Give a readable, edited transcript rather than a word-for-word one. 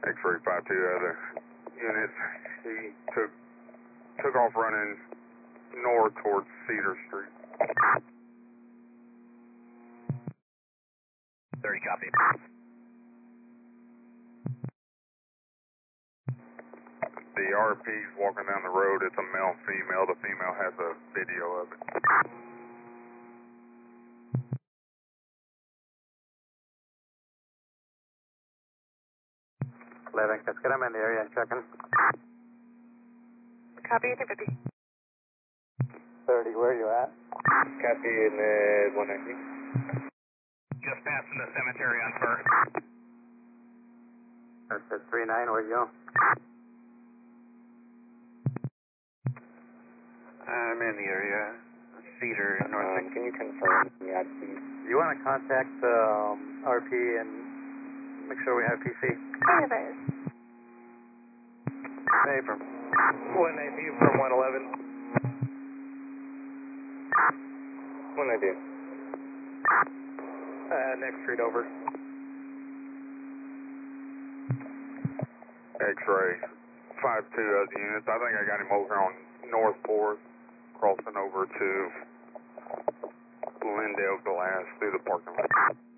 X-ray 5-2 other units. He took off running north towards Cedar Street. 30 copy. The RP's walking down the road. It's a male and female. The female has a video of it. Let's get him in the area and checking. Copy, 50. 30, where are you at? Copy in 190. Just passing the cemetery on First. That's at 39, where you go? I'm in the area. Cedar, north. Can you confirm? Yeah, please. You want to contact RP and make sure we have PC? Universe. Hey, from 190 from 111. 190. Next street over. X-ray 5-2 other units. I think I got him over on North 4th, crossing over to Glendale Glass through the parking lot.